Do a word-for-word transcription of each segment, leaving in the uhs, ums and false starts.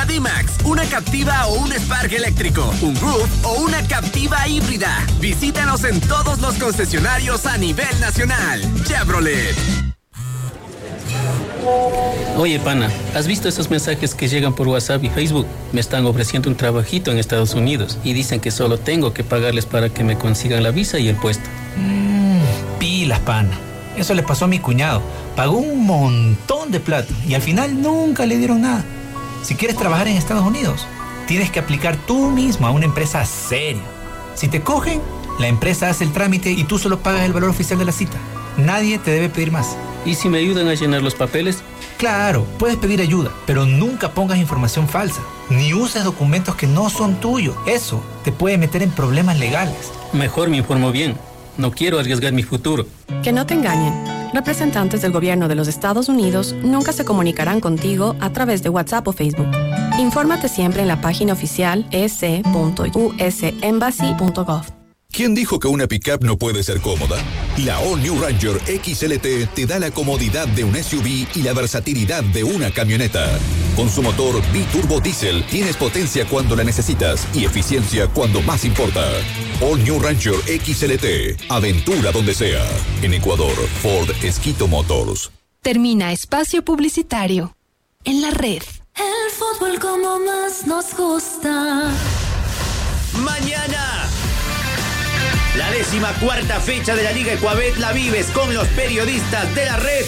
una D-Max, una Captiva o un Spark eléctrico, un Groove o una Captiva híbrida. Visítanos en todos los concesionarios a nivel nacional. Chevrolet. Oye, pana, ¿has visto esos mensajes que llegan por WhatsApp y Facebook? Me están ofreciendo un trabajito en Estados Unidos y dicen que solo tengo que pagarles para que me consigan la visa y el puesto. Mmm, pilas, pana. Eso le pasó a mi cuñado. Pagó un montón de plata y al final nunca le dieron nada. Si quieres trabajar en Estados Unidos, tienes que aplicar tú mismo a una empresa seria. Si te cogen, la empresa hace el trámite y tú solo pagas el valor oficial de la cita. Nadie te debe pedir más. ¿Y si me ayudan a llenar los papeles? Claro, puedes pedir ayuda, pero nunca pongas información falsa, ni uses documentos que no son tuyos. Eso te puede meter en problemas legales. Mejor me informo bien. No quiero arriesgar mi futuro. Que no te engañen. Representantes del gobierno de los Estados Unidos nunca se comunicarán contigo a través de WhatsApp o Facebook. Infórmate siempre en la página oficial e c punto u s embassy punto gov. ¿Quién dijo que una pickup no puede ser cómoda? La All New Ranger X L T te da la comodidad de un S U V y la versatilidad de una camioneta. Con su motor biturbo diésel tienes potencia cuando la necesitas y eficiencia cuando más importa. All New Ranger X L T, aventura donde sea. En Ecuador, Ford Esquito Motors. Termina espacio publicitario. En la red. El fútbol como más nos gusta. Mañana, la décima cuarta fecha de la Liga Ecuabet la vives con los periodistas de la red.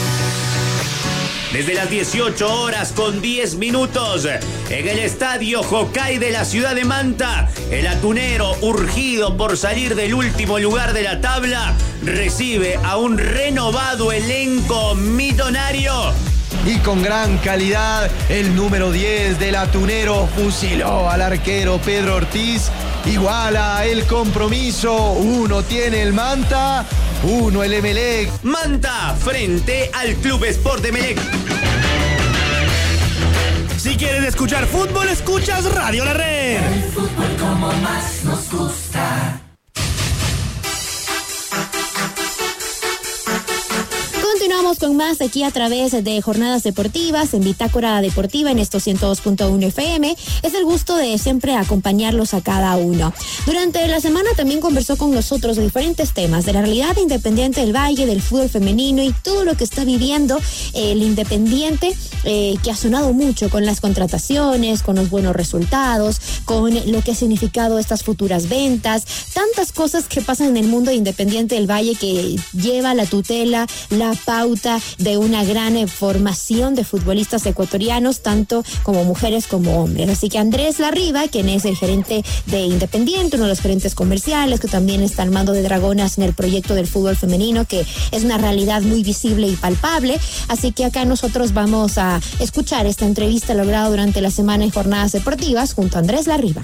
Desde las dieciocho horas con diez minutos, en el estadio Jocay de la ciudad de Manta, el atunero, urgido por salir del último lugar de la tabla, recibe a un renovado elenco millonario. Y con gran calidad, el número diez del atunero fusiló al arquero Pedro Ortiz. Iguala el compromiso. Uno tiene el Manta, uno el Emelec. Manta frente al Club Sport Emelec. Si quieres escuchar fútbol, escuchas Radio La Red. El fútbol como más nos gusta. Continuamos con más aquí a través de Jornadas Deportivas en Bitácora Deportiva en estos ciento dos punto uno F M. Es el gusto de siempre acompañarlos a cada uno. Durante la semana también conversó con nosotros de diferentes temas, de la realidad de Independiente del Valle, del fútbol femenino y todo lo que está viviendo el Independiente, eh, que ha sonado mucho con las contrataciones, con los buenos resultados, con lo que ha significado estas futuras ventas, tantas cosas que pasan en el mundo de Independiente del Valle que lleva la tutela, la pauta de una gran eh, formación de futbolistas ecuatorianos, tanto como mujeres como hombres. Así que Andrés Larriba, quien es el gerente de Independiente, uno de los gerentes comerciales, que también está al mando de Dragonas en el proyecto del fútbol femenino, que es una realidad muy visible y palpable. Así que acá nosotros vamos a escuchar esta entrevista lograda durante la semana en Jornadas Deportivas junto a Andrés Larriba.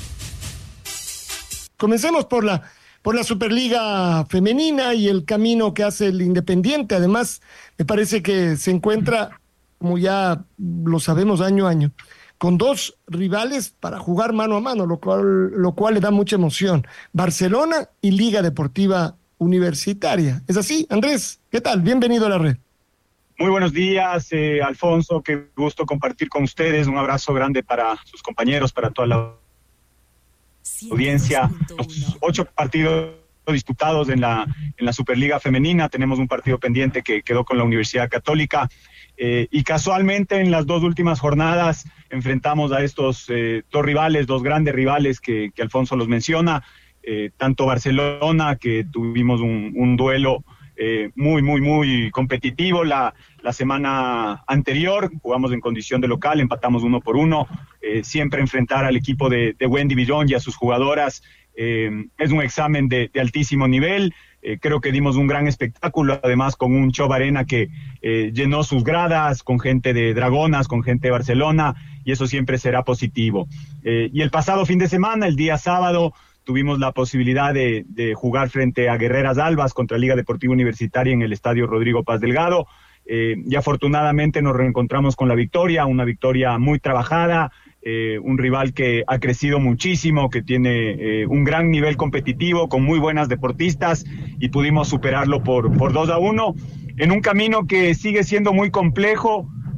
Comencemos por la por la Superliga Femenina y el camino que hace el Independiente. Además, me parece que se encuentra, como ya lo sabemos año a año, con dos rivales para jugar mano a mano, lo cual, lo cual le da mucha emoción. Barcelona y Liga Deportiva Universitaria. ¿Es así, Andrés? ¿Qué tal? Bienvenido a la red. Muy buenos días, eh, Alfonso. Qué gusto compartir con ustedes. Un abrazo grande para sus compañeros, para toda la audiencia. Los ocho partidos disputados en la en la Superliga Femenina. Tenemos un partido pendiente que quedó con la Universidad Católica. Eh, y casualmente en las dos últimas jornadas enfrentamos a estos eh, dos rivales, dos grandes rivales que, que Alfonso los menciona. Eh, tanto Barcelona, que tuvimos un, un duelo eh, muy, muy, muy competitivo la, la semana anterior. Jugamos en condición de local, empatamos uno por uno. Eh, siempre enfrentar al equipo de, de Wendy Villón y a sus jugadoras eh, es un examen de, de altísimo nivel. Eh, creo que dimos un gran espectáculo, además con un Chov Arena que eh, llenó sus gradas, con gente de Dragonas, con gente de Barcelona, y eso siempre será positivo. Eh, y el pasado fin de semana, el día sábado, tuvimos la posibilidad de, de jugar frente a Guerreras Albas contra Liga Deportiva Universitaria en el Estadio Rodrigo Paz Delgado, eh, y afortunadamente nos reencontramos con la victoria, una victoria muy trabajada, Eh, un rival que ha crecido muchísimo, que tiene eh, un gran nivel competitivo, con muy buenas deportistas, y pudimos superarlo por, por dos a uno, en un camino que sigue siendo muy complejo,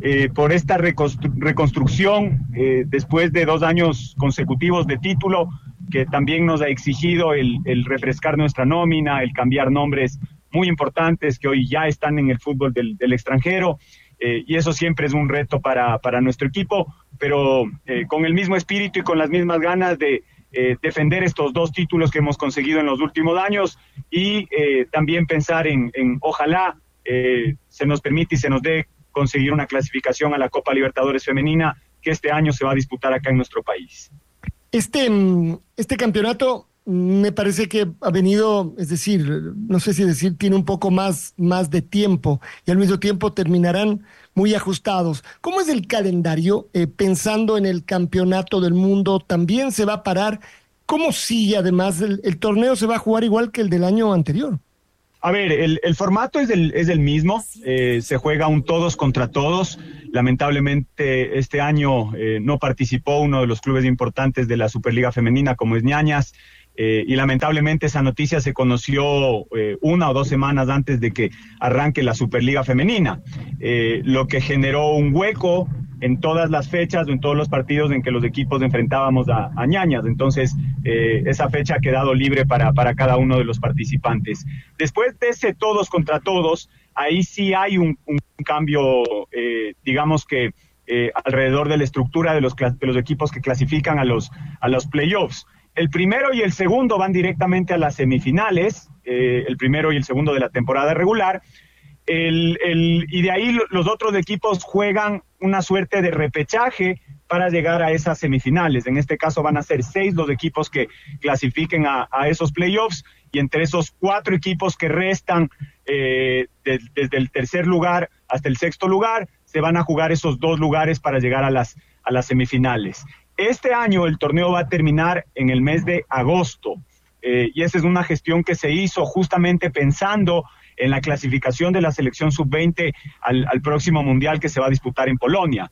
eh, por esta reconstru- reconstrucción eh, después de dos años consecutivos de título, que también nos ha exigido el, el refrescar nuestra nómina, el cambiar nombres muy importantes que hoy ya están en el fútbol del, del extranjero, eh, y eso siempre es un reto para, para nuestro equipo, pero eh, con el mismo espíritu y con las mismas ganas de eh, defender estos dos títulos que hemos conseguido en los últimos años, y eh, también pensar en, en ojalá eh, se nos permite y se nos dé conseguir una clasificación a la Copa Libertadores Femenina, que este año se va a disputar acá en nuestro país. Este, este campeonato me parece que ha venido, es decir, no sé si decir, tiene un poco más, más de tiempo y al mismo tiempo terminarán muy ajustados. ¿Cómo es el calendario? Eh, pensando en el campeonato del mundo, ¿también se va a parar? ¿Cómo sigue además? El, el torneo se va a jugar igual que el del año anterior. A ver, el, el formato es el, es el mismo, eh, se juega un todos contra todos. Lamentablemente este año eh, no participó uno de los clubes importantes de la Superliga Femenina, como es Ñañas, eh, y lamentablemente esa noticia se conoció eh, una o dos semanas antes de que arranque la Superliga Femenina, eh, lo que generó un hueco en todas las fechas o en todos los partidos en que los equipos enfrentábamos a, a Ñañas. Entonces, eh, esa fecha ha quedado libre para, para cada uno de los participantes. Después de ese todos contra todos, ahí sí hay un, un cambio, eh, digamos que eh, alrededor de la estructura de los, de los equipos que clasifican a los, a los playoffs. El primero y el segundo van directamente a las semifinales, eh, el primero y el segundo de la temporada regular. El, el, y de ahí los otros equipos juegan una suerte de repechaje para llegar a esas semifinales. En este caso van a ser seis los equipos que clasifiquen a, a esos playoffs, y entre esos cuatro equipos que restan eh, de, desde el tercer lugar hasta el sexto lugar, se van a jugar esos dos lugares para llegar a las, a las semifinales. Este año el torneo va a terminar en el mes de agosto, eh, y esa es una gestión que se hizo justamente pensando en la clasificación de la selección sub veinte al, al próximo mundial que se va a disputar en Polonia.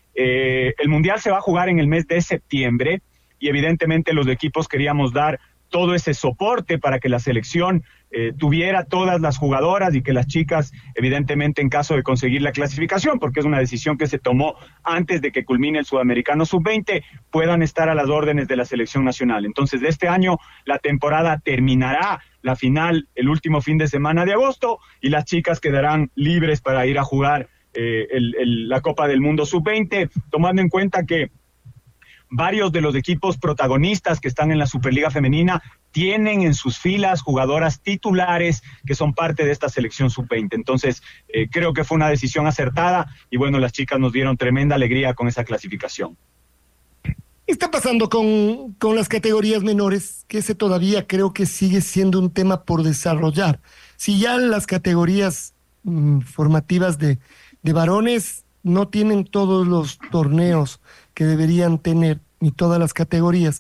Eh, el mundial se va a jugar en el mes de septiembre, y evidentemente los equipos queríamos dar todo ese soporte para que la selección eh, tuviera todas las jugadoras y que las chicas, evidentemente en caso de conseguir la clasificación, porque es una decisión que se tomó antes de que culmine el Sudamericano sub veinte, puedan estar a las órdenes de la selección nacional. Entonces, de este año la temporada terminará, la final el último fin de semana de agosto, y las chicas quedarán libres para ir a jugar eh, el, el, la Copa del Mundo sub veinte, tomando en cuenta que varios de los equipos protagonistas que están en la Superliga Femenina tienen en sus filas jugadoras titulares que son parte de esta selección sub veinte. Entonces, eh, creo que fue una decisión acertada, y bueno, las chicas nos dieron tremenda alegría con esa clasificación. ¿Qué está pasando con, con las categorías menores? Que ese todavía creo que sigue siendo un tema por desarrollar. Si ya las categorías mmm, formativas de, de varones no tienen todos los torneos que deberían tener, ni todas las categorías,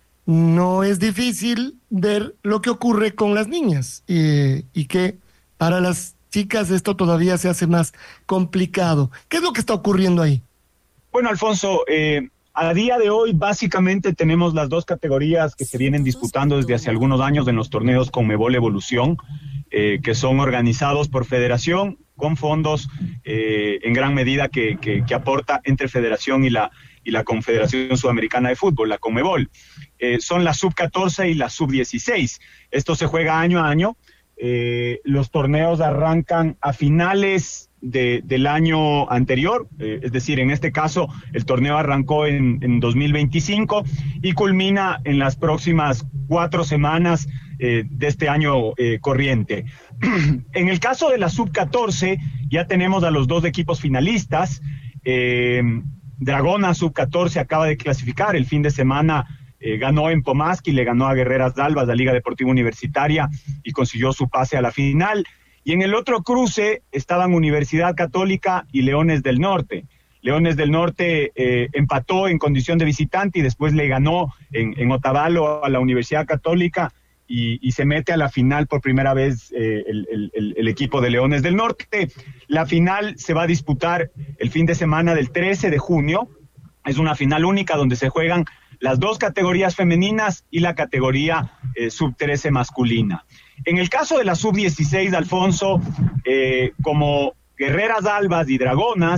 no es difícil ver lo que ocurre con las niñas, eh, y que para las chicas esto todavía se hace más complicado. ¿Qué es lo que está ocurriendo ahí? Bueno, Alfonso, eh, a día de hoy básicamente tenemos las dos categorías que se vienen disputando desde hace algunos años en los torneos Conmebol Evolución, eh, que son organizados por federación, con fondos eh, en gran medida que, que, que aporta entre federación y la, y la Confederación Sudamericana de Fútbol, la Conmebol. Eh, son la sub catorce y la sub dieciséis. Esto se juega año a año. Eh, los torneos arrancan a finales de, del año anterior, eh, es decir, en este caso el torneo arrancó en, en dos mil veinticinco y culmina en las próximas cuatro semanas eh, de este año eh, corriente. En el caso de la sub catorce ya tenemos a los dos equipos finalistas. eh, Dragona sub catorce acaba de clasificar el fin de semana. Eh, ganó en Pomaski, le ganó a Guerreras Dalvas, la Liga Deportiva Universitaria, y consiguió su pase a la final. Y en el otro cruce estaban Universidad Católica y Leones del Norte. Leones del Norte eh, empató en condición de visitante y después le ganó en, en Otavalo a la Universidad Católica, y, y se mete a la final por primera vez eh, el, el, el equipo de Leones del Norte. La final se va a disputar el fin de semana del trece de junio. Es una final única donde se juegan las dos categorías femeninas y la categoría eh, sub trece masculina. En el caso de la sub dieciséis, Alfonso, eh, como Guerreras Dalvas y Dragonas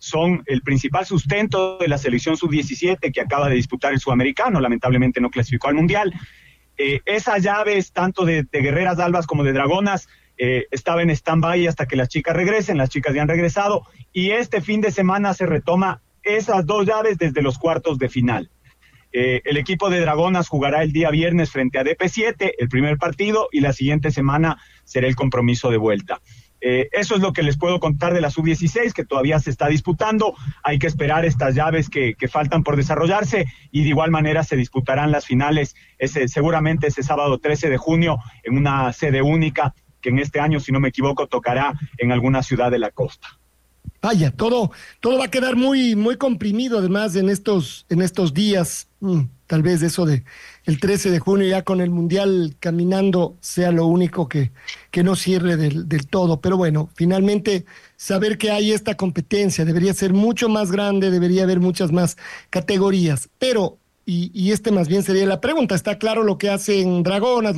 son el principal sustento de la selección sub diecisiete que acaba de disputar el sudamericano, lamentablemente no clasificó al mundial. Eh, esas llaves, tanto de, de Guerreras Albas como de Dragonas, eh, estaban en stand-by hasta que las chicas regresen, las chicas ya han regresado, y este fin de semana se retoma esas dos llaves desde los cuartos de final. Eh, el equipo de Dragonas jugará el día viernes frente a D P siete, el primer partido, y la siguiente semana será el compromiso de vuelta. Eh, eso es lo que les puedo contar de la sub dieciséis, que todavía se está disputando. Hay que esperar estas llaves que, que faltan por desarrollarse, y de igual manera se disputarán las finales ese, seguramente ese sábado trece de junio en una sede única que en este año, si no me equivoco, tocará en alguna ciudad de la costa. Vaya, todo, todo va a quedar muy, muy comprimido además en estos, en estos días. Mm, tal vez eso de el trece de junio ya con el Mundial caminando sea lo único que, que no cierre del, del todo. Pero bueno, finalmente saber que hay esta competencia debería ser mucho más grande, debería haber muchas más categorías. Pero, y, y este más bien sería la pregunta, está claro lo que hacen Dragonas,